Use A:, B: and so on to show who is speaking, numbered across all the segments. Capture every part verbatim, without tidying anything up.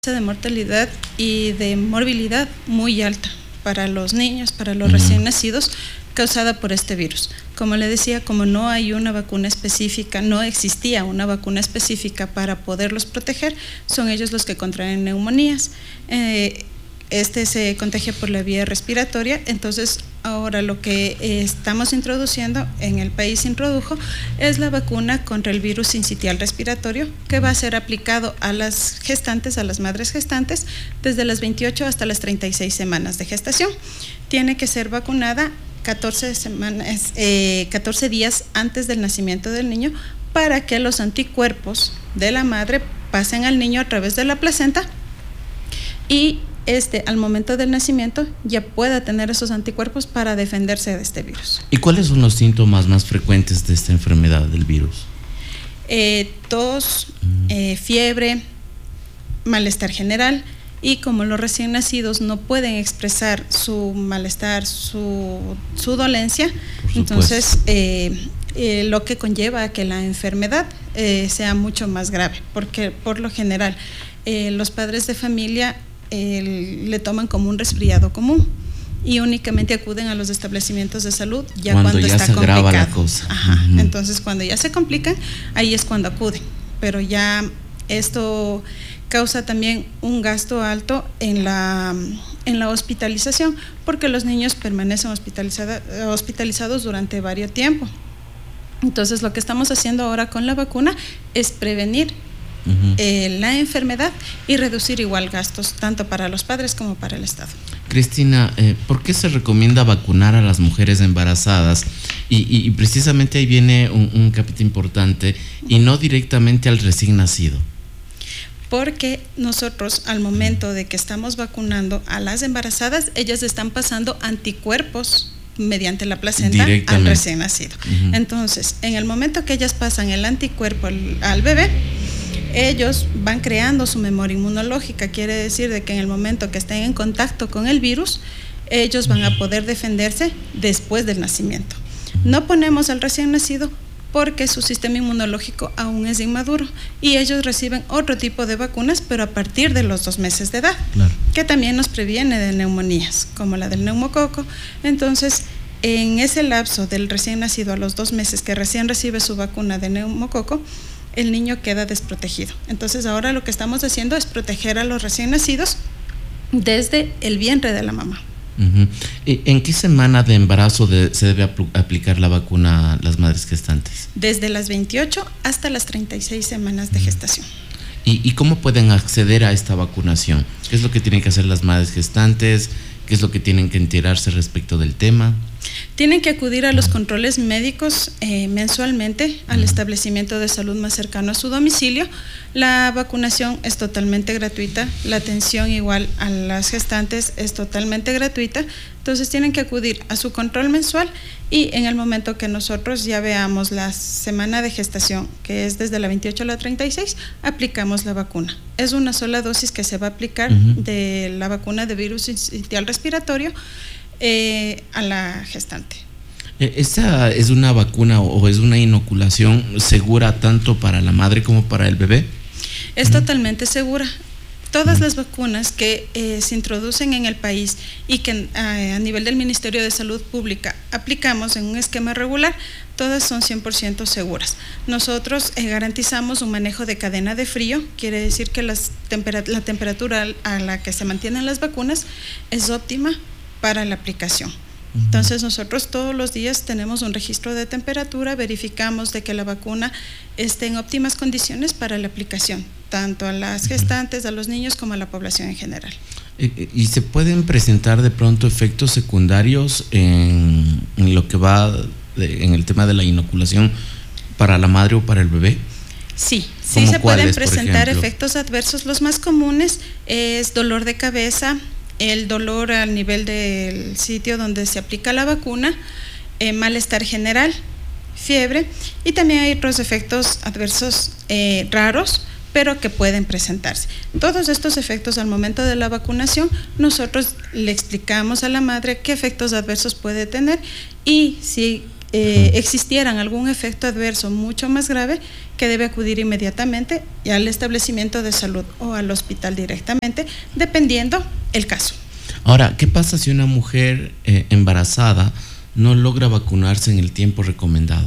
A: de mortalidad y de morbilidad muy alta para los niños, para los uh-huh. recién nacidos, causada por este virus. Como le decía, como no hay una vacuna específica, no existía una vacuna específica para poderlos proteger, son ellos los que contraen neumonías. Eh, este se contagia por la vía respiratoria, entonces ahora lo que eh, estamos introduciendo, en el país se introdujo, es la vacuna contra el virus sincitial respiratorio, que va a ser aplicado a las gestantes, a las madres gestantes, desde las veintiocho hasta las treinta y seis semanas de gestación. Tiene que ser vacunada catorce semanas, eh, catorce días antes del nacimiento del niño, para que los anticuerpos de la madre pasen al niño a través de la placenta y este al momento del nacimiento ya pueda tener esos anticuerpos para defenderse de este virus.
B: ¿Y cuáles son los síntomas más frecuentes de esta enfermedad del virus?
A: Eh, tos, mm. eh, fiebre, malestar general. Y como los recién nacidos no pueden expresar su malestar, su, su dolencia, entonces eh, eh, lo que conlleva a que la enfermedad eh, sea mucho más grave, porque por lo general eh, los padres de familia eh, le toman como un resfriado común y únicamente acuden a los establecimientos de salud ya cuando, cuando
B: ya
A: está
B: se
A: complicado.
B: Agrava la cosa.
A: Ajá.
B: Uh-huh.
A: Entonces cuando ya se complican, ahí es cuando acuden, pero ya esto causa también un gasto alto en la, en la hospitalización, porque los niños permanecen hospitalizada, hospitalizados durante varios tiempos. Entonces lo que estamos haciendo ahora con la vacuna es prevenir uh-huh. eh, la enfermedad y reducir igual gastos tanto para los padres como para el Estado.
B: Cristina, eh, ¿por qué se recomienda vacunar a las mujeres embarazadas? Y, y, y precisamente ahí viene un, un capítulo importante, y no directamente al recién nacido.
A: Porque nosotros al momento de que estamos vacunando a las embarazadas, ellas están pasando anticuerpos mediante la placenta al recién nacido. Uh-huh. Entonces, en el momento que ellas pasan el anticuerpo al, al bebé, ellos van creando su memoria inmunológica, quiere decir de que en el momento que estén en contacto con el virus, ellos van a poder defenderse después del nacimiento. No ponemos al recién nacido porque su sistema inmunológico aún es inmaduro y ellos reciben otro tipo de vacunas, pero a partir de los dos meses de edad, claro. que también nos previene de neumonías, como la del neumococo. Entonces, en ese lapso del recién nacido a los dos meses que recién recibe su vacuna de neumococo, el niño queda desprotegido. Entonces, ahora lo que estamos haciendo es proteger a los recién nacidos desde el vientre de la mamá.
B: Uh-huh. ¿En qué semana de embarazo de, se debe apl- aplicar la vacuna a las madres gestantes?
A: Desde las veintiocho hasta las treinta y seis semanas de gestación.
B: ¿Y, y cómo pueden acceder a esta vacunación? ¿Qué es lo que tienen que hacer las madres gestantes? ¿Qué es lo que tienen que enterarse respecto del tema?
A: Tienen que acudir a los controles médicos eh, mensualmente al uh-huh. establecimiento de salud más cercano a su domicilio. La vacunación es totalmente gratuita, la atención igual a las gestantes es totalmente gratuita, entonces tienen que acudir a su control mensual y en el momento que nosotros ya veamos la semana de gestación, que es desde la veintiocho a la treinta y seis, aplicamos la vacuna. Es una sola dosis que se va a aplicar uh-huh. de la vacuna de virus sincitial respiratorio eh, a la gestante.
B: ¿Esta es una vacuna o es una inoculación segura tanto para la madre como para el bebé?
A: Es uh-huh. totalmente segura. Todas uh-huh. las vacunas que eh, se introducen en el país y que eh, a nivel del Ministerio de Salud Pública aplicamos en un esquema regular, todas son cien por ciento seguras. Nosotros eh, garantizamos un manejo de cadena de frío, quiere decir que las temperat- la temperatura a la que se mantienen las vacunas es óptima para la aplicación. Entonces nosotros todos los días tenemos un registro de temperatura, verificamos de que la vacuna esté en óptimas condiciones para la aplicación, tanto a las gestantes, a los niños como a la población en general.
B: ¿Y se pueden presentar de pronto efectos secundarios en, en lo que va de, en el tema de la inoculación para la madre o para el bebé?
A: Sí, sí se pueden presentar efectos adversos. Los más comunes es dolor de cabeza, el dolor al nivel del sitio donde se aplica la vacuna, eh, malestar general, fiebre, y también hay otros efectos adversos eh, raros, pero que pueden presentarse. Todos estos efectos al momento de la vacunación, nosotros le explicamos a la madre qué efectos adversos puede tener y si eh, existieran algún efecto adverso mucho más grave, que debe acudir inmediatamente al establecimiento de salud o al hospital directamente, dependiendo el caso.
B: Ahora, ¿qué pasa si una mujer eh, embarazada no logra vacunarse en el tiempo recomendado?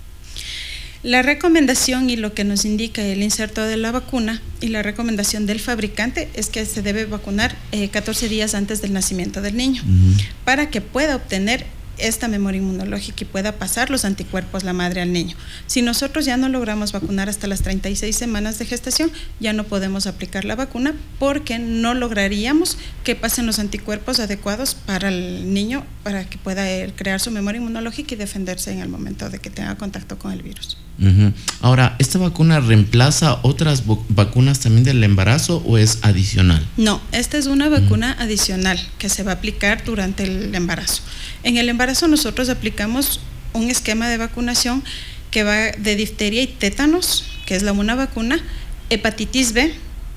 A: La recomendación y lo que nos indica el inserto de la vacuna y la recomendación del fabricante es que se debe vacunar eh, catorce días antes del nacimiento del niño, uh-huh, para que pueda obtener esta memoria inmunológica y pueda pasar los anticuerpos la madre al niño. Si nosotros ya no logramos vacunar hasta las treinta y seis semanas de gestación, ya no podemos aplicar la vacuna porque no lograríamos que pasen los anticuerpos adecuados para el niño, para que pueda él crear su memoria inmunológica y defenderse en el momento de que tenga contacto con el virus.
B: Uh-huh. Ahora, ¿esta vacuna reemplaza otras vacunas también del embarazo o es adicional?
A: No, esta es una vacuna uh-huh. adicional que se va a aplicar durante el embarazo. En el embarazo nosotros aplicamos un esquema de vacunación que va de difteria y tétanos, que es la una vacuna, hepatitis B,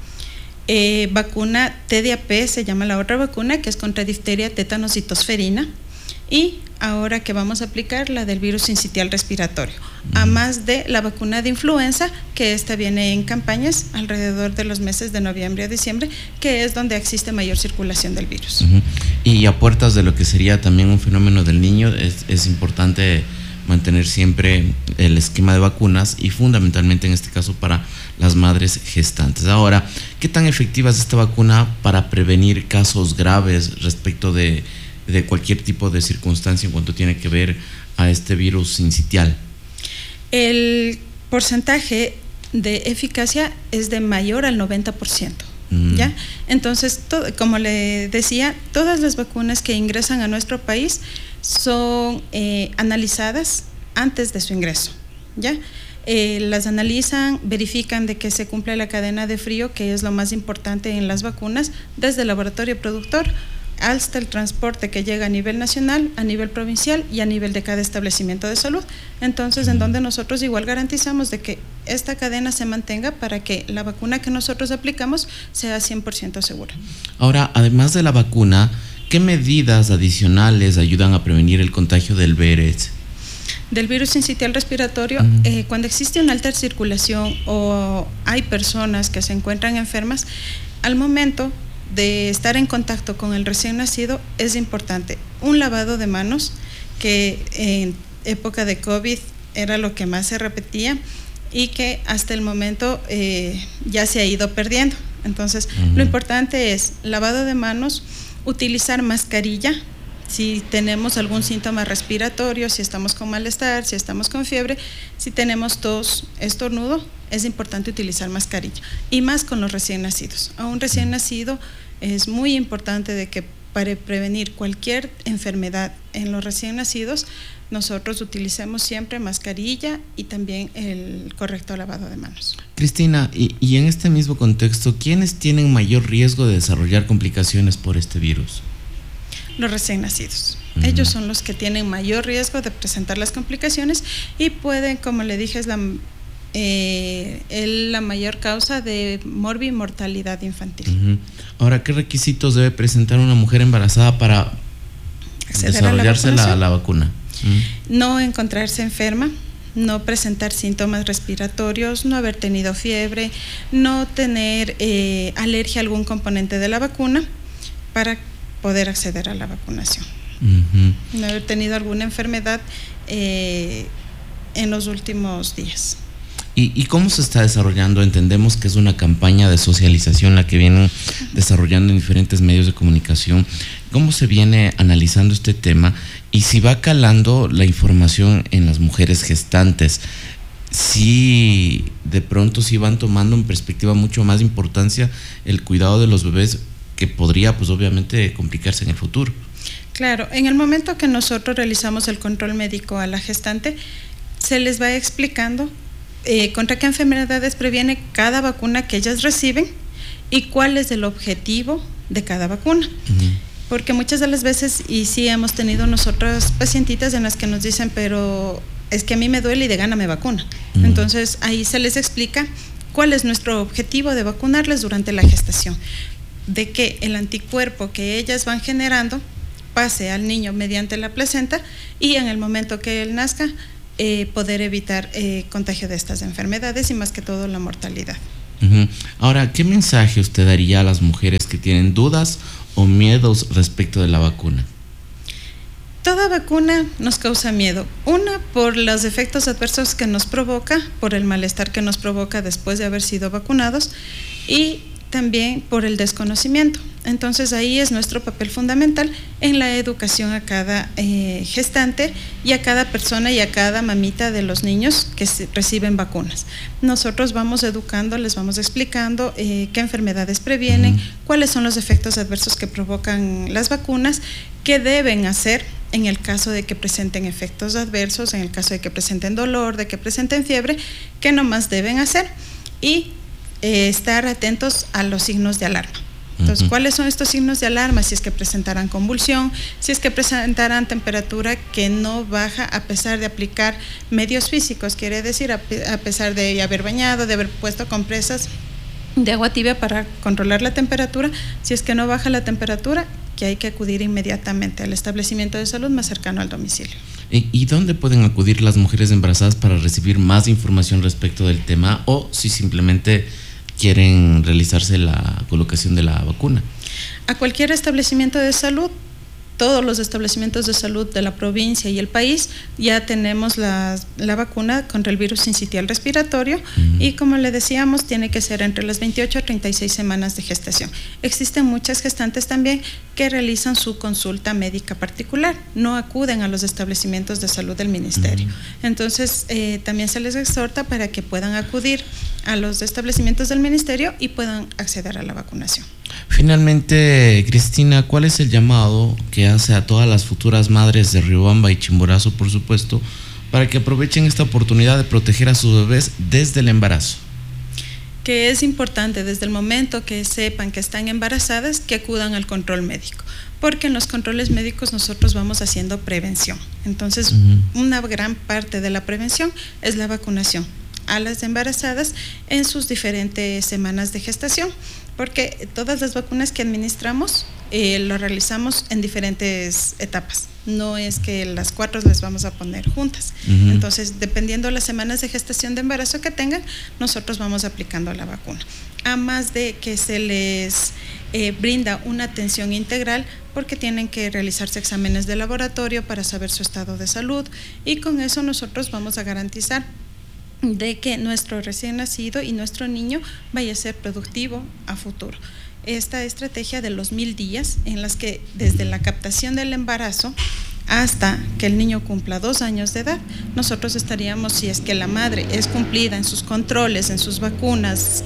A: eh, vacuna T D A P se llama la otra vacuna, que es contra difteria, tétanos y tosferina, y ahora que vamos a aplicar la del virus sincitial respiratorio, uh-huh. a más de la vacuna de influenza, que esta viene en campañas alrededor de los meses de noviembre a diciembre, que es donde existe mayor circulación del virus.
B: Uh-huh. Y a puertas de lo que sería también un fenómeno del niño, es, es importante mantener siempre el esquema de vacunas y fundamentalmente en este caso para las madres gestantes. Ahora, ¿qué tan efectiva es esta vacuna para prevenir casos graves respecto de de cualquier tipo de circunstancia en cuanto tiene que ver a este virus sincitial?
A: El porcentaje de eficacia es de mayor al noventa por ciento. Mm. ¿Ya? Entonces, todo, como le decía, todas las vacunas que ingresan a nuestro país son eh, analizadas antes de su ingreso, ¿ya? Eh, las analizan, verifican de que se cumple la cadena de frío, que es lo más importante en las vacunas, desde el laboratorio productor hasta el transporte que llega a nivel nacional, a nivel provincial y a nivel de cada establecimiento de salud. Entonces, en donde nosotros igual garantizamos de que esta cadena se mantenga para que la vacuna que nosotros aplicamos sea cien por ciento segura.
B: Ahora, además de la vacuna, ¿qué medidas adicionales ayudan a prevenir el contagio del V R S?
A: Del virus sincitial respiratorio, uh-huh. eh, cuando existe una alta circulación o hay personas que se encuentran enfermas, al momento de estar en contacto con el recién nacido es importante un lavado de manos, que en época de COVID era lo que más se repetía y que hasta el momento eh, ya se ha ido perdiendo. Entonces, uh-huh. lo importante es lavado de manos, utilizar mascarilla si tenemos algún síntoma respiratorio, si estamos con malestar, si estamos con fiebre, si tenemos tos, estornudo, es importante utilizar mascarilla, y más con los recién nacidos. A un recién nacido es muy importante de que para prevenir cualquier enfermedad en los recién nacidos, nosotros utilicemos siempre mascarilla y también el correcto lavado de manos.
B: Cristina, y, y en este mismo contexto, ¿quiénes tienen mayor riesgo de desarrollar complicaciones por este virus?
A: Los recién nacidos. Uh-huh. Ellos son los que tienen mayor riesgo de presentar las complicaciones y pueden, como le dije, es la, eh, el, la mayor causa de morbimortalidad infantil.
B: Uh-huh. Ahora, ¿qué requisitos debe presentar una mujer embarazada para acceder desarrollarse a la, la, la vacuna? Uh-huh.
A: No encontrarse enferma, no presentar síntomas respiratorios, no haber tenido fiebre, no tener eh, alergia a algún componente de la vacuna para poder acceder a la vacunación. Uh-huh. No haber tenido alguna enfermedad eh, en los últimos días.
B: ¿Y, ¿Y cómo se está desarrollando? Entendemos que es una campaña de socialización la que vienen desarrollando en diferentes medios de comunicación. ¿Cómo se viene analizando este tema? Y si va calando la información en las mujeres gestantes, si de pronto sí van tomando en perspectiva mucho más importancia el cuidado de los bebés, que podría pues obviamente complicarse en el futuro.
A: Claro, en el momento que nosotros realizamos el control médico a la gestante, se les va explicando eh, contra qué enfermedades previene cada vacuna que ellas reciben y cuál es el objetivo de cada vacuna. Uh-huh. Porque muchas de las veces, y sí hemos tenido nosotras pacientitas en las que nos dicen, pero es que a mí me duele y de gana me vacuna. Uh-huh. Entonces ahí se les explica cuál es nuestro objetivo de vacunarles durante la gestación, de que el anticuerpo que ellas van generando pase al niño mediante la placenta y en el momento que él nazca eh, poder evitar eh, contagio de estas enfermedades y más que todo la mortalidad.
B: Uh-huh. Ahora, ¿qué mensaje usted daría a las mujeres que tienen dudas o miedos respecto de la vacuna?
A: Toda vacuna nos causa miedo. Una, por los efectos adversos que nos provoca, por el malestar que nos provoca después de haber sido vacunados y también por el desconocimiento. Entonces ahí es nuestro papel fundamental en la educación a cada eh, gestante y a cada persona y a cada mamita de los niños que se, reciben vacunas. Nosotros vamos educando, les vamos explicando eh, qué enfermedades previenen, uh-huh. cuáles son los efectos adversos que provocan las vacunas, qué deben hacer en el caso de que presenten efectos adversos, en el caso de que presenten dolor, de que presenten fiebre, qué nomás deben hacer y eh, estar atentos a los signos de alarma. Entonces, uh-huh. ¿cuáles son estos signos de alarma? Si es que presentarán convulsión, si es que presentarán temperatura que no baja a pesar de aplicar medios físicos, quiere decir a, pe- a pesar de haber bañado, de haber puesto compresas de agua tibia para controlar la temperatura, si es que no baja la temperatura, que hay que acudir inmediatamente al establecimiento de salud más cercano al domicilio.
B: ¿Y, y dónde pueden acudir las mujeres embarazadas para recibir más información respecto del tema o si simplemente quieren realizarse la colocación de la vacuna?
A: A cualquier establecimiento de salud, todos los establecimientos de salud de la provincia y el país ya tenemos la, la vacuna contra el virus sincitial respiratorio uh-huh. y como le decíamos tiene que ser entre las veintiocho a treinta y seis semanas de gestación. Existen muchas gestantes también que realizan su consulta médica particular, no acuden a los establecimientos de salud del ministerio. Uh-huh. Entonces eh, también se les exhorta para que puedan acudir a los establecimientos del ministerio y puedan acceder a la vacunación.
B: Finalmente, Cristina, ¿cuál es el llamado que hace a todas las futuras madres de Riobamba y Chimborazo, por supuesto, para que aprovechen esta oportunidad de proteger a sus bebés desde el embarazo?
A: Que es importante desde el momento que sepan que están embarazadas que acudan al control médico, porque en los controles médicos nosotros vamos haciendo prevención. Entonces, uh-huh. una gran parte de la prevención es la vacunación a las embarazadas en sus diferentes semanas de gestación, porque todas las vacunas que administramos eh, lo realizamos en diferentes etapas. No es que las cuatro las vamos a poner juntas. Uh-huh. Entonces, dependiendo de las semanas de gestación de embarazo que tengan, nosotros vamos aplicando la vacuna. A más de que se les eh, brinda una atención integral, porque tienen que realizarse exámenes de laboratorio para saber su estado de salud y con eso nosotros vamos a garantizar de que nuestro recién nacido y nuestro niño vaya a ser productivo a futuro. Esta estrategia de los mil días en las que desde la captación del embarazo hasta que el niño cumpla dos años de edad, nosotros estaríamos, si es que la madre es cumplida en sus controles, en sus vacunas,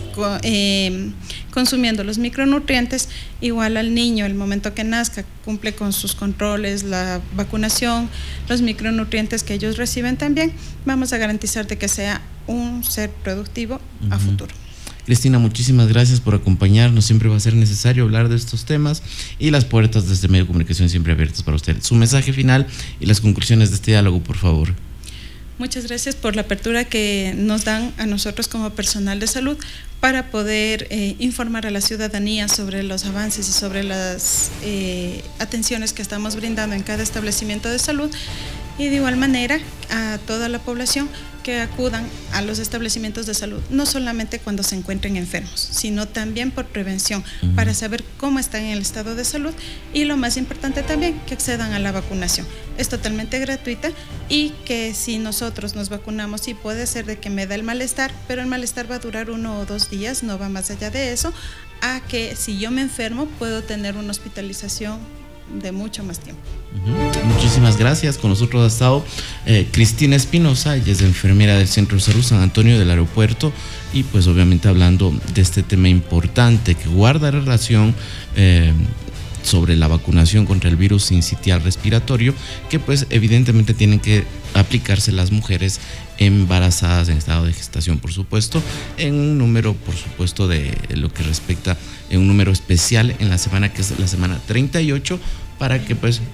A: eh, consumiendo los micronutrientes, igual al niño, el momento que nazca, cumple con sus controles, la vacunación, los micronutrientes que ellos reciben también, vamos a garantizar de que sea un ser productivo uh-huh. a futuro.
B: Cristina, muchísimas gracias por acompañarnos. Siempre va a ser necesario hablar de estos temas y las puertas de este medio de comunicación siempre abiertas para usted. Su mensaje final y las conclusiones de este diálogo, por favor.
A: Muchas gracias por la apertura que nos dan a nosotros como personal de salud para poder eh, informar a la ciudadanía sobre los avances y sobre las eh, atenciones que estamos brindando en cada establecimiento de salud y de igual manera a toda la población que acudan a los establecimientos de salud, no solamente cuando se encuentren enfermos, sino también por prevención, uh-huh. para saber cómo están en el estado de salud y lo más importante también, que accedan a la vacunación. Es totalmente gratuita y que si nosotros nos vacunamos, sí puede ser de que me da el malestar, pero el malestar va a durar uno o dos días, no va más allá de eso, a que si yo me enfermo puedo tener una hospitalización de mucho más tiempo.
B: Uh-huh. Muchísimas gracias. Con nosotros ha estado eh, Cristina Espinosa, ella es enfermera del Centro de Salud San Antonio del Aeropuerto y pues obviamente hablando de este tema importante que guarda relación eh, sobre la vacunación contra el virus sincitial respiratorio, que pues evidentemente tienen que aplicarse las mujeres embarazadas en estado de gestación, por supuesto, en un número, por supuesto, de lo que respecta, en un número especial en la semana que es la semana treinta y ocho, para que pues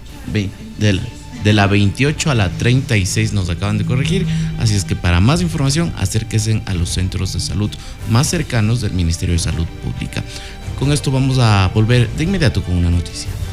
B: de la, de la veintiocho a la treinta y seis nos acaban de corregir, así es que para más información acérquense a los centros de salud más cercanos del Ministerio de Salud Pública. Con esto vamos a volver de inmediato con una noticia.